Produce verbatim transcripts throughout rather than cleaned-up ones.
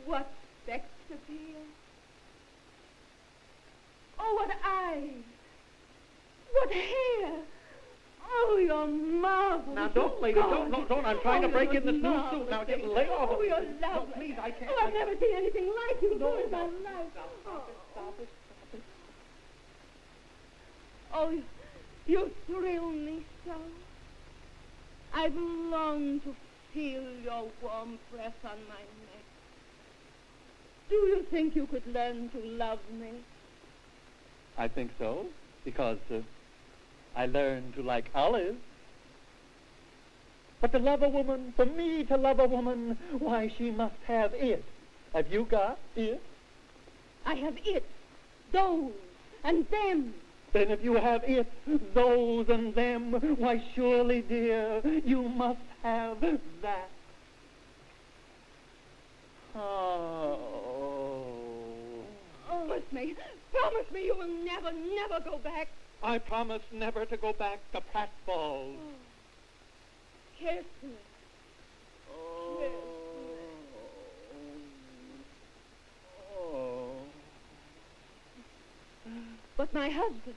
What sex appeal? Oh, what eyes! What hair! Oh, you're marvelous. Now, don't, lady, don't, don't, don't. I'm trying oh, to break in this new marvelous. suit. Now, get lay off of Oh, me. you're No, lovely. please, I can't. Oh, I've never seen anything like you No, in my no. life. Now, stop it, stop it, stop it. Oh, you, you thrill me so. I've longed to feel your warm breath on my neck. Do you think you could learn to love me? I think so, because uh, I learned to like olives. But to love a woman, for me to love a woman, why, she must have it. Have you got it? I have it, those, and them. Then if you have it, those and them, why, surely, dear, you must have that. Oh. Promise me, promise me you will never, never go back. I promise never to go back to Pratfalls. Oh. Kiss me. Oh. Kiss Oh. But my husband.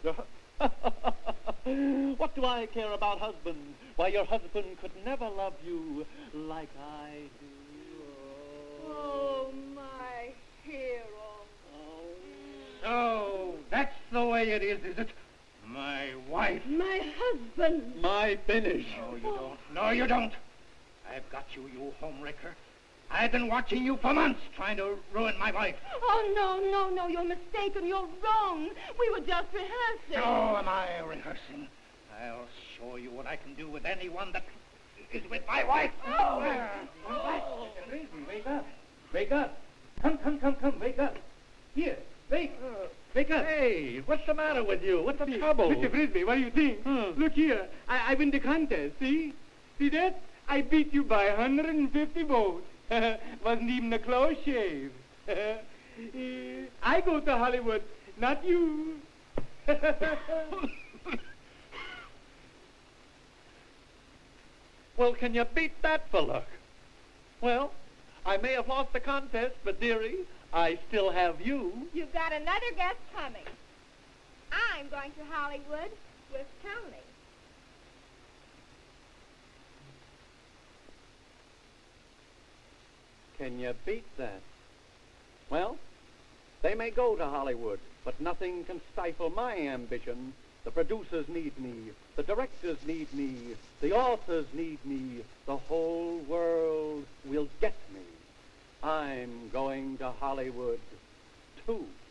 What do I care about husband? Why, your husband could never love you like I do. Oh, my hero. So, that's the way it is, is it? My wife. My husband. My finish. No, you don't. No, you don't. I've got you, you homewrecker. I've been watching you for months, trying to ruin my life. Oh, no, no, no, you're mistaken. You're wrong. We were just rehearsing. So am I rehearsing. I'll show you what I can do with anyone that is with my wife. Oh. Oh. Frisbee, wake up. Wake up. Come, come, come, come, wake up. Here, wake. Uh, wake up. Hey, what's the matter with you? What's the trouble? Mister Frisbee, what do you think? Hmm. Look here. I, I win the contest, see? See that? I beat you by one hundred fifty votes. Wasn't even a close shave. Uh, I go to Hollywood, not you. Well, can you beat that for luck? Well, I may have lost the contest, but dearie, I still have you. You've got another guest coming. I'm going to Hollywood with Tony. Can you beat that? Well, they may go to Hollywood, but nothing can stifle my ambition. The producers need me. The directors need me. The authors need me. The whole world will get me. I'm going to Hollywood, too.